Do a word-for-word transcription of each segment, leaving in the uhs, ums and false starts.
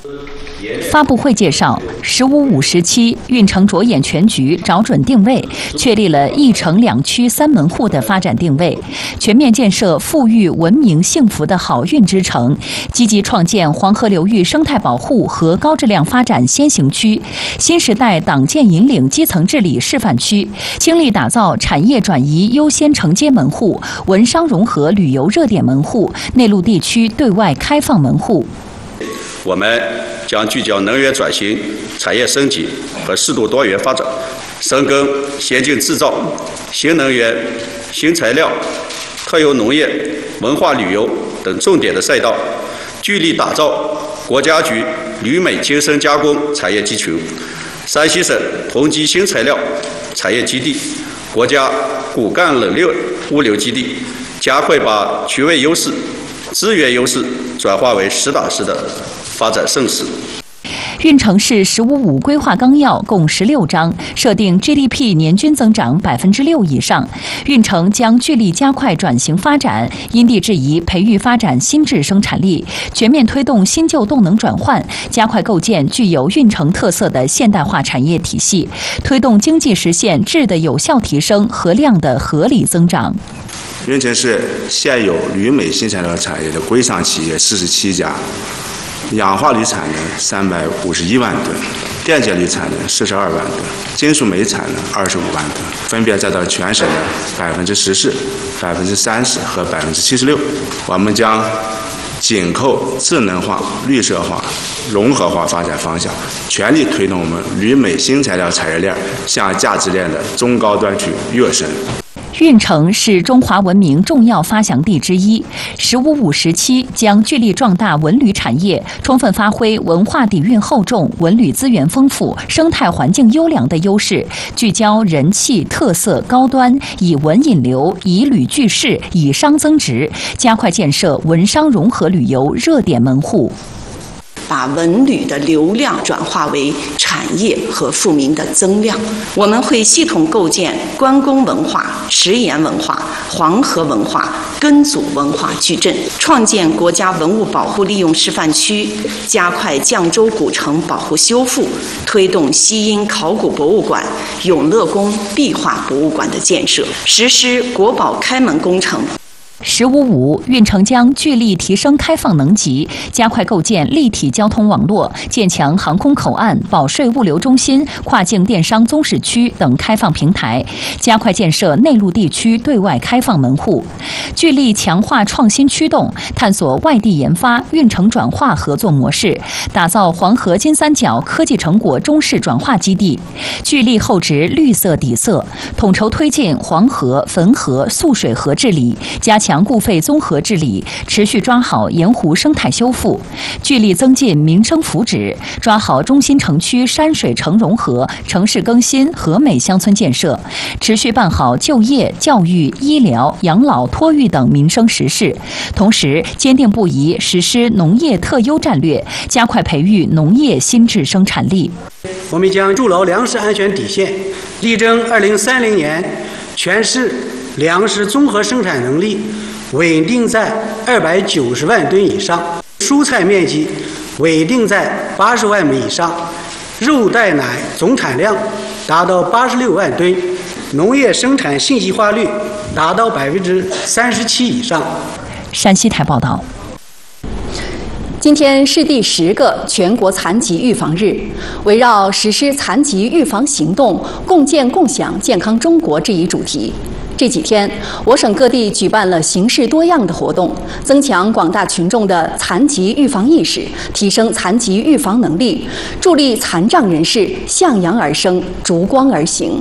发布会介绍，十五五时期，运城着眼全局，找准定位，确立了一城两区三门户的发展定位，全面建设富裕、文明、幸福的好运之城，积极创建黄河流域生态保护和高质量发展先行区、新时代党建引领基层治理示范区，倾力打造产业转移优先承接门户、文商融合旅游热点门户、内陆地区对外开放门户。 我们将聚焦能源转型、产业升级和适度多元发展，深耕先进制造、新能源、新材料、特有农业、文化旅游等重点的赛道，聚力打造国家级铝镁精深加工产业集群、山西省同级新材料产业基地、国家骨干冷链物流基地，加快把区位优势、资源优势转化为实打实的发展盛世。 运城市“十五五”规划纲要共十六章，设定 G D P 年均增长百分之六以上。运城将聚力加快转型发展，因地制宜培育发展新质生产力，全面推动新旧动能转换，加快构建具有运城特色的现代化产业体系，推动经济实现质的有效提升和量的合理增长。 运城市现有铝镁新材料产业的规商企业四十七家。氧化铝产能三百五十一万吨，电解铝产能四十二万吨，金属镁产能二十五万吨，分别占到全省的百分之十四、百分之三十和百分之七十六。我们将紧扣智能化、绿色化、融合化发展方向，全力推动我们铝镁新材料产业链向价值链的中高端区跃升。 运城是中华文明重要发祥地之一，十五五时期将聚力壮大文旅产业，充分发挥文化底蕴厚重、文旅资源丰富、生态环境优良的优势，聚焦人气、特色、高端，以文引流，以旅聚势，以商增值，加快建设文商融合旅游热点门户。 把文旅的流量转化为产业和富民的增量。我们会系统构建关公文化、迟延文化、黄河文化、根祖文化矩阵，创建国家文物保护利用示范区，加快绛州古城保护修复，推动西阴考古博物馆、永乐宫壁画博物馆的建设，实施国宝开门工程。 十五五，运城将聚力提升开放能级，加快构建立体交通网络，建强航空口岸、保税物流中心、跨境电商综市区等开放平台，加快建设内陆地区对外开放门户。聚力强化创新驱动，探索外地研发、运城转化合作模式，打造黄河金三角科技成果中试转化基地。聚力厚植绿色底色，统筹推进黄河、汾河、涑水河治理，加强强固废综合治理，持续抓好盐湖生态修复，聚力增进民生福祉，抓好中心城区山水城融合、城市更新和美乡村建设，持续办好就业、教育、医疗、养老、托育等民生实事，同时坚定不移实施农业特优战略，加快培育农业新质生产力。 我们将筑牢粮食安全底线，力争二零三零年全市粮食综合生产能力稳定在二百九十万吨以上，蔬菜面积稳定在八十万亩以上，肉蛋奶总产量达到八十六万吨，农业生产信息化率达到百分之三十七以上。 山西台报道。 今天是第十个全国残疾预防日，围绕实施残疾预防行动，共建共享健康中国这一主题，这几天，我省各地举办了形式多样的活动，增强广大群众的残疾预防意识，提升残疾预防能力，助力残障人士向阳而生，逐光而行。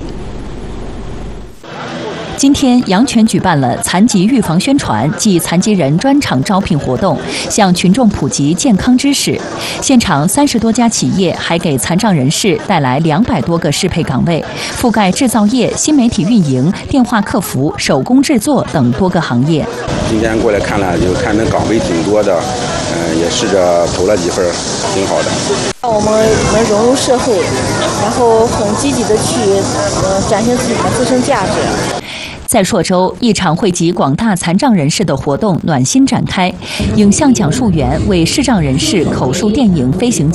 今天，阳泉举办了残疾预防宣传暨残疾人专场招聘活动，向群众普及健康知识。现场三十多家企业还给残障人士带来两百多个适配岗位，覆盖制造业、新媒体运营、电话客服、手工制作等多个行业。 今天过来看了，就看那岗位挺多的，嗯、呃，也试着投了几份，挺好的。 我们我们融入社会，然后很积极的去呃展现自己的自身价值。 在朔州，一场惠及广大残障人士的活动暖心展开。影像讲述员为视障人士口述电影《飞行家》